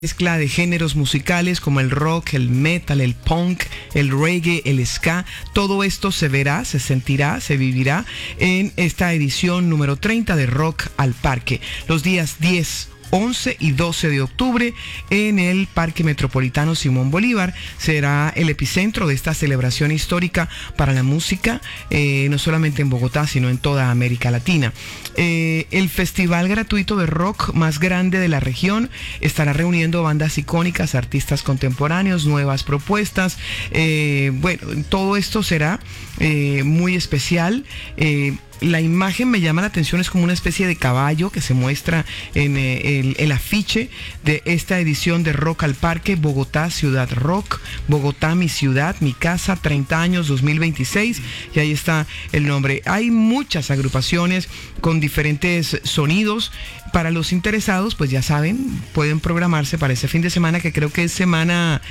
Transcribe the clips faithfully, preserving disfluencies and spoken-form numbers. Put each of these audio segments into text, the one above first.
Mezcla de géneros musicales como el rock, el metal, el punk, el reggae, el ska. Todo esto se verá, se sentirá, se vivirá en esta edición número treinta de Rock al Parque. Los días diez, once y doce de octubre en el Parque Metropolitano Simón Bolívar será el epicentro de esta celebración histórica para la música, eh, no solamente en Bogotá, sino en toda América Latina. Eh, el festival gratuito de rock más grande de la región estará reuniendo bandas icónicas, artistas contemporáneos, nuevas propuestas. Eh, bueno, todo esto será eh, muy especial. Eh, La imagen me llama la atención, es como una especie de caballo que se muestra en eh, el, el afiche de esta edición de Rock al Parque, Bogotá, Ciudad Rock, Bogotá, mi ciudad, mi casa, treinta años, dos mil veintiséis, y ahí está el nombre. Hay muchas agrupaciones con diferentes sonidos. Para los interesados, pues ya saben, pueden programarse para ese fin de semana, que creo que es semana...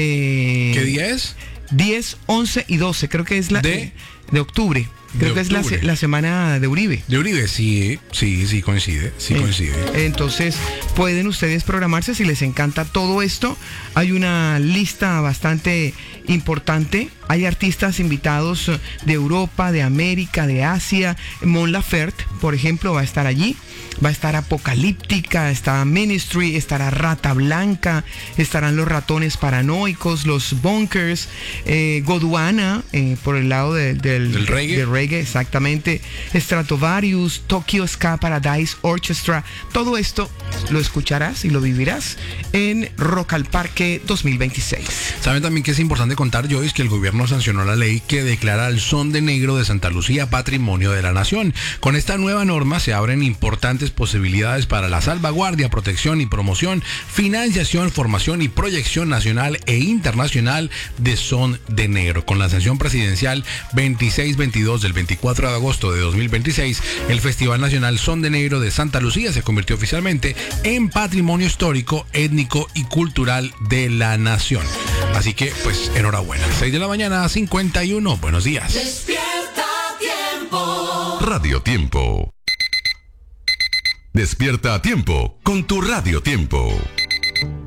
Eh, ¿Qué día es? diez, once y doce, creo que es la de, de octubre. Creo que es la, la semana de Uribe. De Uribe, sí, sí, sí coincide, sí eh, coincide. Entonces, pueden ustedes programarse si les encanta todo esto. Hay una lista bastante importante. Hay artistas invitados de Europa, de América, de Asia. Mon Laferte, por ejemplo, va a estar allí. Va a estar Apocalíptica, está Ministry, estará Rata Blanca, estarán los Ratones Paranoicos, los Bunkers, eh, Goduana, eh, por el lado de, del, ¿Del reggae? de reggae, exactamente, Stratovarius, Tokyo Ska Paradise Orchestra. Todo esto lo escucharás y lo vivirás en Rock al Parque dos mil veintiséis. Saben también que es importante contar, Joyce, que el gobierno sancionó la ley que declara el Son de Negro de Santa Lucía Patrimonio de la Nación. Con esta nueva norma se abren importantes posibilidades para la salvaguardia, protección y promoción, financiación, formación y proyección nacional e internacional de Son de Negro. Con la sanción presidencial veintiséis veintidós del veinticuatro de agosto de dos mil veintiséis, el Festival Nacional Son de Negro de Santa Lucía se convirtió oficialmente en Patrimonio Histórico, Étnico y Cultural de la Nación. Así que, pues, enhorabuena. seis de la mañana, cincuenta y uno. Buenos días. Despierta Tiempo. Radio Tiempo. Despierta a tiempo con tu Radio Tiempo.